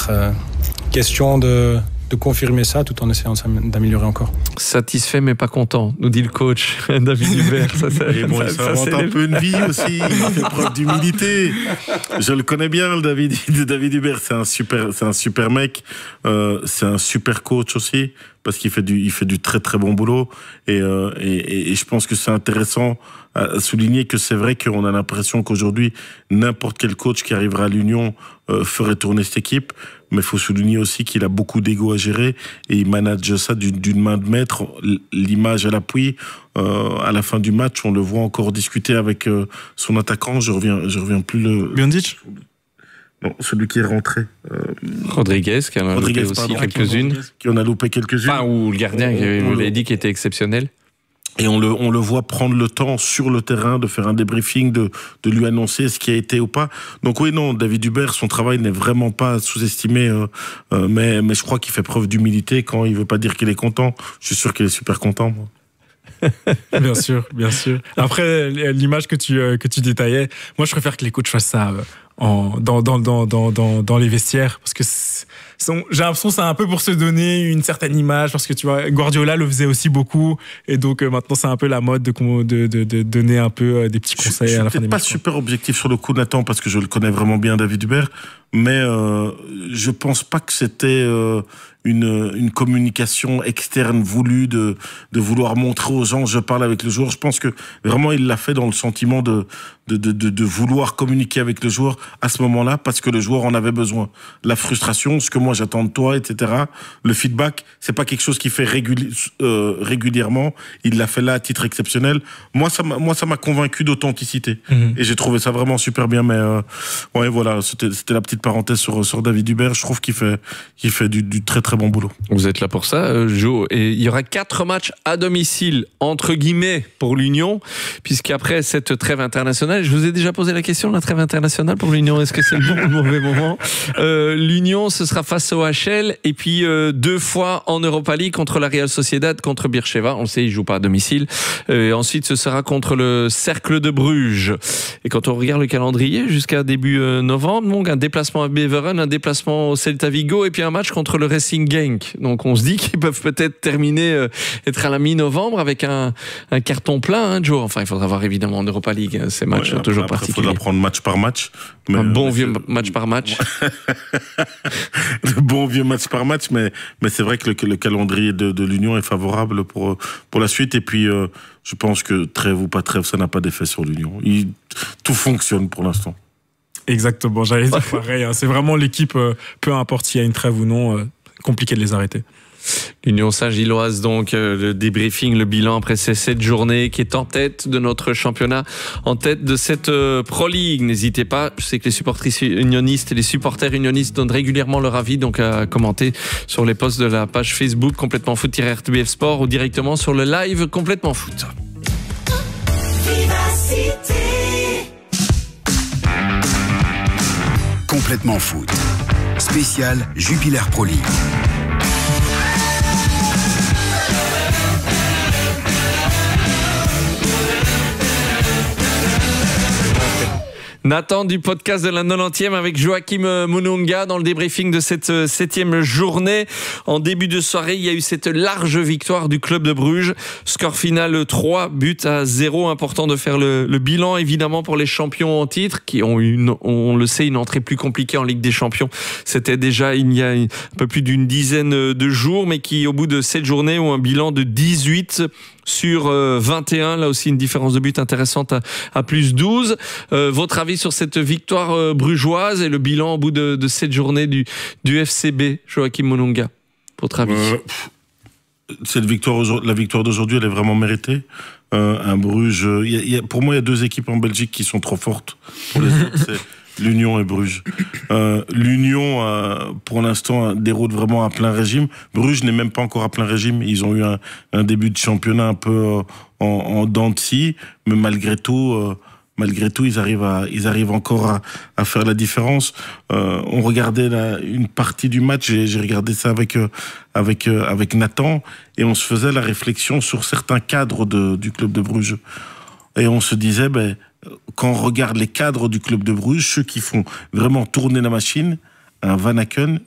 être question de confirmer ça tout en essayant d'améliorer encore. Satisfait mais pas content, nous dit le coach David Hubert. Et bon, il s'invente un peu une vie aussi, il fait preuve d'humilité. Je le connais bien, le David Hubert, c'est un super mec, c'est un super coach aussi, parce qu'il fait du très très bon boulot, et je pense que c'est intéressant à souligner que c'est vrai qu'on a l'impression qu'aujourd'hui n'importe quel coach qui arrivera à l'Union ferait tourner cette équipe, mais il faut souligner aussi qu'il a beaucoup d'ego à gérer et il manage ça d'une main de maître, l'image à l'appui. À la fin du match, on le voit encore discuter avec son attaquant, je reviens plus le... Biandic ? Non, celui qui est rentré. Rodriguez, qui en a loupé aussi quelques-unes. Qui en a loupé quelques-unes. Enfin, ou le gardien, vous l'avez dit, qui était exceptionnel. Et on le voit prendre le temps sur le terrain de faire un débriefing, de lui annoncer ce qui a été ou pas. Donc oui, non, David Hubert, son travail n'est vraiment pas sous-estimé, mais je crois qu'il fait preuve d'humilité quand il veut pas dire qu'il est content. Je suis sûr qu'il est super content, moi. Bien sûr. Après, l'image que tu détaillais, moi je préfère que les coachs fassent ça dans les vestiaires, parce que j'ai l'impression que c'est un peu pour se donner une certaine image, parce que tu vois, Guardiola le faisait aussi beaucoup, et donc maintenant c'est un peu la mode de donner un peu des petits conseils à la fin des matchs. Je suis pas super objectif sur le coup, Nathan, parce que je le connais vraiment bien, David Hubert, mais je pense pas que c'était une communication externe voulue de vouloir montrer aux gens je parle avec le joueur. Je pense que vraiment il l'a fait dans le sentiment de vouloir communiquer avec le joueur à ce moment-là, parce que le joueur en avait besoin. La frustration, ce que moi j'attends de toi, etc. Le feedback, c'est pas quelque chose qu'il fait régulièrement. Il l'a fait là à titre exceptionnel. Moi ça m'a convaincu d'authenticité. Et j'ai trouvé ça vraiment super bien. Mais ouais, voilà, c'était la petite parenthèse sur David Hubert. Je trouve qu'il fait du très très bon boulot. Vous êtes là pour ça, Jo. Et il y aura 4 matchs à domicile, entre guillemets, pour l'Union, puisqu'après cette trêve internationale, je vous ai déjà posé la question, la trêve internationale pour l'Union, est-ce que c'est le bon ou le mauvais moment ? L'Union, ce sera face au HL, et puis 2 fois en Europa League contre la Real Sociedad, contre Beersheva. On le sait, ils ne jouent pas à domicile. Et ensuite, ce sera contre le Cercle de Bruges. Et quand on regarde le calendrier, jusqu'à début novembre, donc un déplacement à Beveren, un déplacement au Celta Vigo, et puis un match contre le Racing Genk. Donc on se dit qu'ils peuvent peut-être terminer, être à la mi-novembre avec un carton plein, hein, Joe. Enfin, il faudra voir évidemment en Europa League, ces matchs sont toujours particuliers. Il faudra prendre match par match. Un bon vieux match par match. Le bon vieux match par match, mais c'est vrai que le calendrier de l'Union est favorable pour la suite. Et puis, je pense que trêve ou pas trêve, ça n'a pas d'effet sur l'Union. Tout fonctionne pour l'instant. Exactement, j'allais dire pareil. C'est vraiment l'équipe, peu importe s'il y a une trêve ou non, compliqué de les arrêter. L'Union Saint-Gilloise, donc, le débriefing, le bilan après ces 7 journées, qui est en tête de notre championnat, en tête de cette Pro League. N'hésitez pas, je sais que les supportrices unionistes et les supporters unionistes donnent régulièrement leur avis, donc à commenter sur les posts de la page Facebook Complètement Foot-RTBF Sport ou directement sur le live Complètement Foot. Complètement Foot, spécial Jupiler Pro League. Nathan du podcast de la 90e avec Joachim Mununga dans le débriefing de cette 7e journée. En début de soirée, il y a eu cette large victoire du club de Bruges. Score final 3-0. Important de faire le bilan évidemment pour les champions en titre qui ont eu, on le sait, une entrée plus compliquée en Ligue des Champions. C'était déjà il y a un peu plus d'une dizaine de jours, mais qui au bout de 7 journées ont un bilan de 18 sur 21. Là aussi une différence de but intéressante à plus 12. Votre avis sur cette victoire brugeoise et le bilan au bout de cette journée du FCB, Joachim Mununga, votre avis? La victoire d'aujourd'hui, elle est vraiment méritée. Un Bruges, pour moi, il y a 2 équipes en Belgique qui sont trop fortes pour les autres. C'est l'Union et Bruges. L'Union, pour l'instant, déroule vraiment à plein régime. Bruges n'est même pas encore à plein régime. Ils ont eu un début de championnat un peu en dents de scie, mais malgré tout, ils arrivent encore à faire la différence. On regardait une partie du match, j'ai regardé ça avec Nathan, et on se faisait la réflexion sur certains cadres du club de Bruges. Et on se disait, quand on regarde les cadres du club de Bruges, ceux qui font vraiment tourner la machine, un Van Aken,